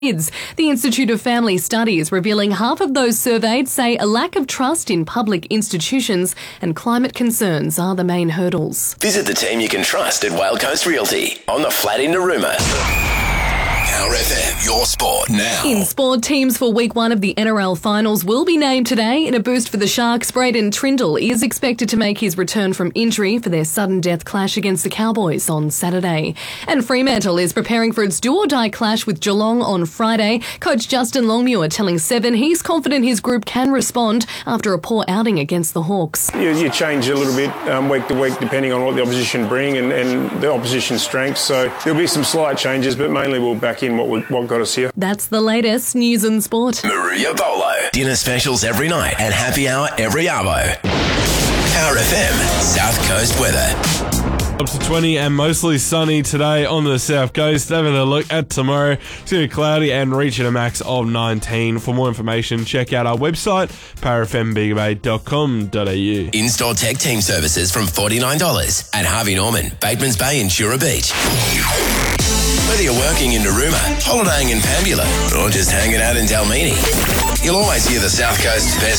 kids. The Institute of Family Studies revealing half of those surveyed say a lack of trust in public institutions and climate concerns are the main hurdles. Visit the team you can trust at Whale Coast Realty on the flat in Narooma. Power FM, your sport now. In sport, teams for week 1 of the NRL finals will be named today. In a boost for the Sharks, Braden Trindle is expected to make his return from injury for their sudden death clash against the Cowboys on Saturday. And Fremantle is preparing for its do-or-die clash with Geelong on Friday. Coach Justin Longmuir telling Seven he's confident his group can respond after a poor outing against the Hawks. You change a little bit week to week depending on what the opposition bring and the opposition's strengths. So there'll be some slight changes, but mainly we'll back in what got us here. That's the latest news and sport. Maria Bolo. Dinner specials every night and happy hour every arvo. Power FM, South Coast weather. Up to 20 and mostly sunny today on the South Coast. Having a look at tomorrow, it's going to be cloudy and reaching a max of 19. For more information, check out our website, powerfmbigabay.com.au. In-store tech team services from $49 at Harvey Norman, Batemans Bay and Shura Beach. Whether you're working in Narooma, holidaying in Pambula, or just hanging out in Dalmini, you'll always hear the South Coast's best